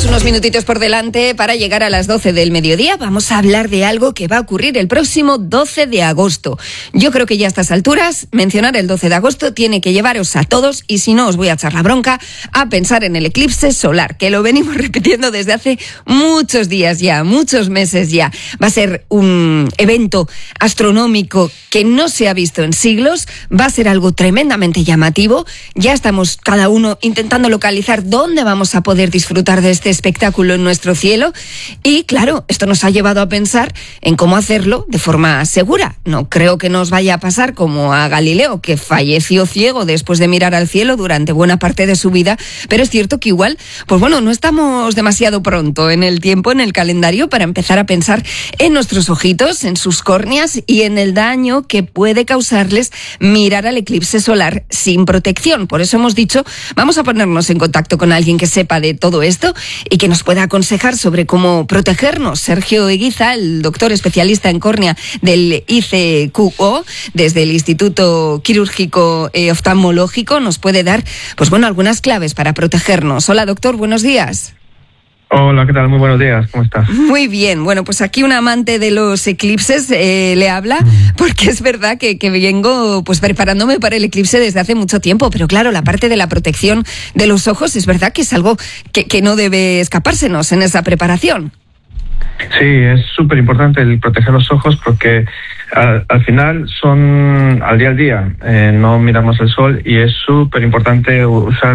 Tenemos unos minutitos por delante para llegar a las 12 del mediodía. Vamos a hablar de algo que va a ocurrir el próximo 12 de agosto. Yo creo que ya a estas alturas, mencionar el 12 de agosto tiene que llevaros a todos, y si no os voy a echar la bronca, a pensar en el eclipse solar, que lo venimos repitiendo desde hace muchos días ya, muchos meses ya. Va a ser un evento astronómico que no se ha visto en siglos, va a ser algo tremendamente llamativo. Ya estamos cada uno intentando localizar dónde vamos a poder disfrutar de este espectáculo en nuestro cielo, y claro, esto nos ha llevado a pensar en cómo hacerlo de forma segura. No creo que nos vaya a pasar como a Galileo, que falleció ciego después de mirar al cielo durante buena parte de su vida, pero es cierto que igual, pues bueno, no estamos demasiado pronto en el tiempo, en el calendario, para empezar a pensar en nuestros ojitos, en sus córneas y en el daño que puede causarles mirar al eclipse solar sin protección. Por eso hemos dicho, vamos a ponernos en contacto con alguien que sepa de todo esto y que nos pueda aconsejar sobre cómo protegernos. Sergio Eguiza, el doctor especialista en córnea del ICQO, desde el Instituto Quirúrgico Oftalmológico, nos puede dar, pues bueno, algunas claves para protegernos. Hola, doctor, buenos días. Hola, ¿qué tal? Muy buenos días, ¿cómo estás? Muy bien, bueno, pues aquí un amante de los eclipses le habla, porque es verdad que vengo pues preparándome para el eclipse desde hace mucho tiempo, pero claro, la parte de la protección de los ojos es verdad que es algo que no debe escapársenos en esa preparación. Sí, es súper importante el proteger los ojos porque al final son al día, no miramos el sol, y es súper importante usar